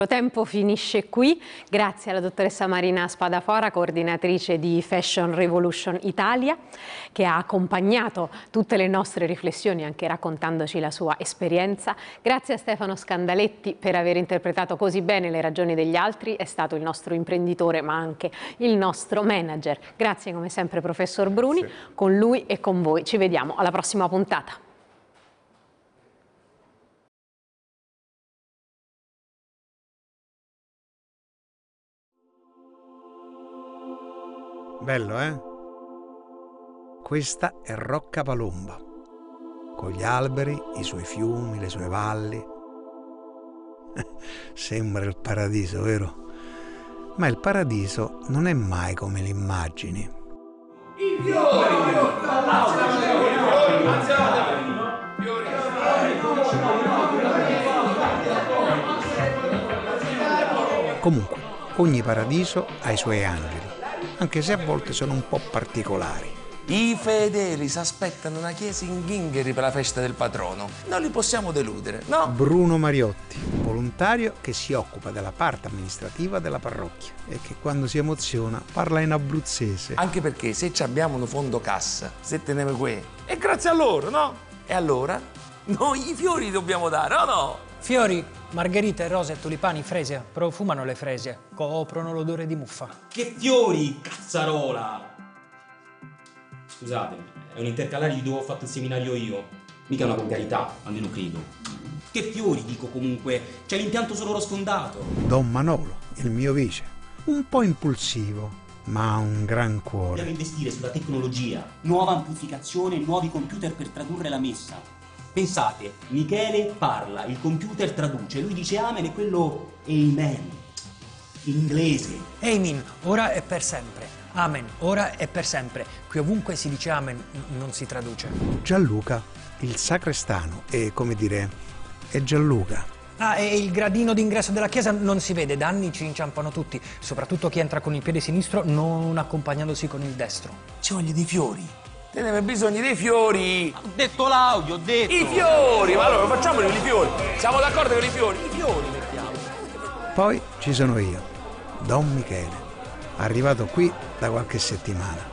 Il tempo finisce qui, grazie alla dottoressa Marina Spadafora, coordinatrice di Fashion Revolution Italia, che ha accompagnato tutte le nostre riflessioni anche raccontandoci la sua esperienza. Grazie a Stefano Scandaletti per aver interpretato così bene le ragioni degli altri, è stato il nostro imprenditore ma anche il nostro manager. Grazie come sempre professor Bruni, con lui e con voi. Ci vediamo alla prossima puntata. Bello, eh? Questa è Rocca Palomba, con gli alberi, i suoi fiumi, le sue valli. Sembra il paradiso, vero? Ma il paradiso non è mai come l'immagini. I fiori! Comunque, ogni paradiso ha i suoi angeli, anche se a volte sono un po' particolari. I fedeli si aspettano una chiesa in Ghingheri per la festa del patrono. Non li possiamo deludere, no? Bruno Mariotti, volontario che si occupa della parte amministrativa della parrocchia e che quando si emoziona parla in abruzzese. Anche perché se ci abbiamo un fondo cassa, se teneme qui, è grazie a loro, no? E allora? Noi i fiori dobbiamo dare, o no? Fiori, margherite, rose, tulipani, fresia, profumano le fresie, coprono l'odore di muffa. Che fiori, cazzarola! Scusate, è un intercalare di dove ho fatto il seminario io. Mica una volgarità, almeno credo. Che fiori, dico comunque, c'è l'impianto sonoro sfondato. Don Manolo, il mio vice, un po' impulsivo, ma ha un gran cuore. Dobbiamo investire sulla tecnologia, nuova amplificazione, nuovi computer per tradurre la messa. Pensate, Michele parla, il computer traduce, lui dice amen e quello amen, in inglese. Amen, ora e per sempre. Amen, ora e per sempre. Qui ovunque si dice amen, non si traduce. Gianluca, il sacrestano, e come dire, è Gianluca. Ah, e il gradino d'ingresso della chiesa non si vede, da anni ci inciampano tutti, soprattutto chi entra con il piede sinistro non accompagnandosi con il destro. Ci voglio dei fiori. Teneme bisogno dei fiori. Ho detto l'audio, ho detto. I fiori, ma allora facciamoli con i fiori. Siamo d'accordo con i fiori? I fiori mettiamo. Poi ci sono io, Don Michele, arrivato qui da qualche settimana.